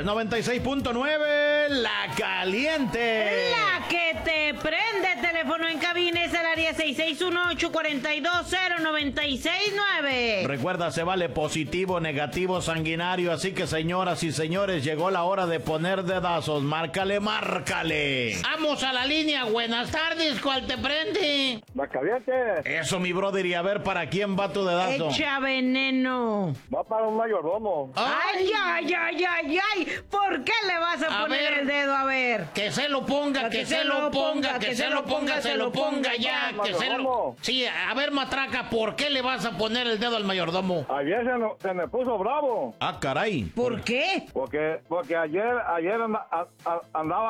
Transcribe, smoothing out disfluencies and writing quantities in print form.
Es 96.9, La Caliente. La que te prende. Teléfono en cabina es el área 6618-420-969. Recuerda, se vale positivo, negativo, sanguinario. Así que, señoras y señores, llegó la hora de poner dedazos. Márcale, márcale. Vamos a la línea. Buenas tardes. ¿Cuál te prende? La Caliente. Eso, mi brother. Y a ver, ¿para quién va tu dedazo? Echa veneno. Va para un mayordomo. Ay, ay, ay, ay, ay. ¿Por qué le vas a poner ver. el dedo? A ver. Que se lo ponga, que se lo ponga, que se lo ponga, se lo ponga ya, que se lo... Mayordomo. Sí, a ver, matraca, ¿por qué le vas a poner el dedo al mayordomo? Ayer se me puso bravo. Ah, caray. ¿Por qué? Porque ayer andaba